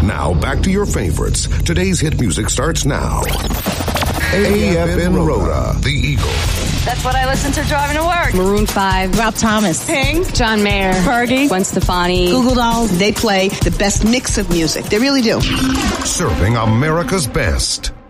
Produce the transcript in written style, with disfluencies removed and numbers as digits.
Now back to your favorites. Today's hit music starts now. AFN Rhoda, The Eagle. That's what I listen to driving to work. Maroon 5, Rob Thomas, Pink, John Mayer, Fergie, Gwen Stefani, Google Dolls. They play the best mix of music. They really do. Serving America's best.